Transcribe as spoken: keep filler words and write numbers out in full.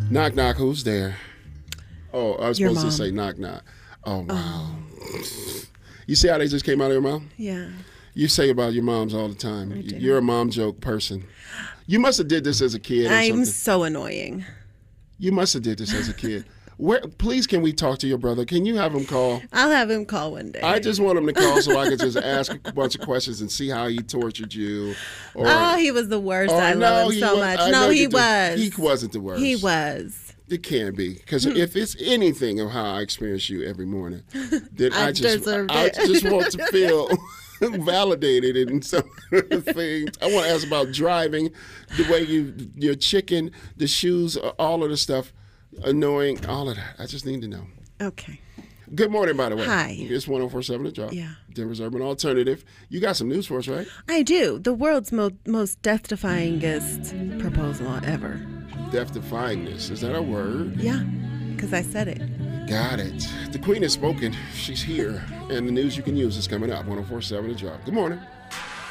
Knock, knock. Who's there? Oh, I was Your supposed mom. to say knock, knock. Oh, wow. You see how they just came out of your mouth? Yeah. You say about your moms all the time. I do. You're a mom joke person. You must have did this as a kid or I'm something. so annoying. You must have did this as a kid. Where? Please, can we talk to your brother? Can you have him call? I'll have him call one day. I just want him to call so I can just ask a bunch of questions and see how he tortured you. Or, oh, he was the worst. or I no, love him he so was- much. I No, know he you do. was. He wasn't the worst. He was. It can be, because if it's anything of how I experience you every morning, then I, I just deserved I it. just want to feel validated in some things. I want to ask about driving, the way you your chicken, the shoes, all of the stuff, annoying, all of that. I just need to know. Okay. Good morning, by the way. Hi. It's one oh four point seven The Drop. Yeah. Denver's Urban Alternative. You got some news for us, right? I do. The world's mo- most death-defyingest proposal ever. Death-defyingness. Is that a word? Yeah, because I said it. Got it. The Queen has spoken. She's here. And the news you can use is coming up. one oh four point seven The Drop. Good morning.